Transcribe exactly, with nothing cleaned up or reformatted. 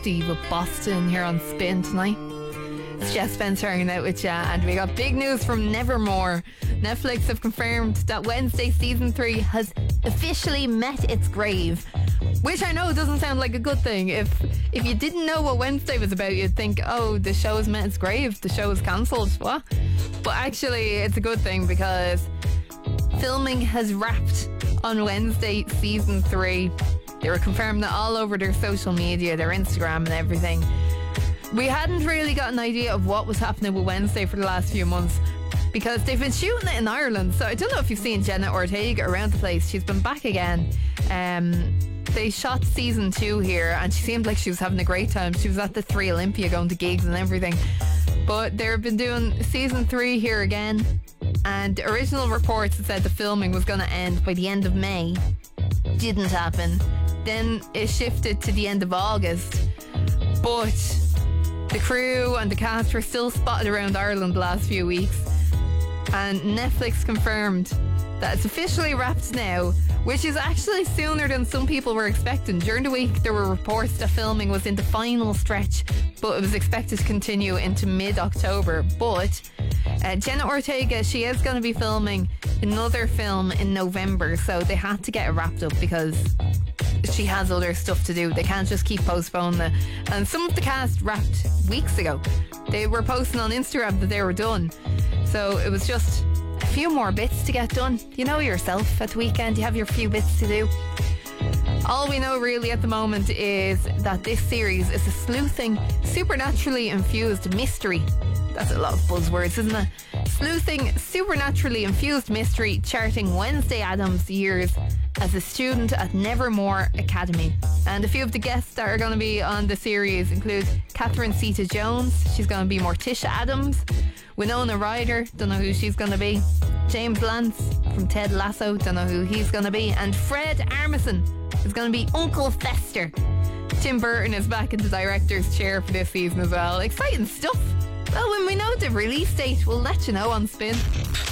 Steve with Boston here on Spin tonight. It's Jess Spencer hanging out with you, and we got big news from Nevermore. Netflix have confirmed that Wednesday season three has officially met its grave, which I know doesn't sound like a good thing. If if you didn't know what Wednesday was about, you'd think, oh, the show has met its grave, the show is cancelled. What? But actually, it's a good thing because filming has wrapped on Wednesday season three. They were confirmed that all over their social media, their Instagram and everything. We hadn't really got an idea of what was happening with Wednesday for the last few months because they've been shooting it in Ireland. So I don't know if you've seen Jenna Ortega around the place. She's been back again. Um, they shot season two here and she seemed like she was having a great time. She was at the Three Olympia going to gigs and everything. But they've been doing season three here again, and the original reports said the filming was going to end by the end of May. Didn't happen. Then it shifted to the end of August. But the crew and the cast were still spotted around Ireland the last few weeks, and Netflix confirmed that it's officially wrapped now, which is actually sooner than some people were expecting. During the week there were reports that filming was in the final stretch, but it was expected to continue into mid-October. But uh, Jenna Ortega, she is going to be filming another film in November, so they had to get it wrapped up because she has other stuff to do. They can't just keep postponing it. And some of the cast wrapped weeks ago. They were posting on Instagram that they were done, so it was just a few more bits to get done. You know yourself, at the weekend you have your few bits to do. All we know really at the moment is that this series is a sleuthing, supernaturally infused mystery. That's a lot of buzzwords, isn't it? Sleuthing, supernaturally infused mystery charting Wednesday Addams' years as a student at Nevermore Academy. And a few of the guests that are going to be on the series include Catherine Zeta-Jones, she's going to be Morticia Addams. Winona Ryder, don't know who she's going to be. James Lance from Ted Lasso, don't know who he's going to be. And Fred Armisen is going to be Uncle Fester. Tim Burton is back in the director's chair for this season as well. Exciting stuff. Well, when we know the release date, we'll let you know on Spin.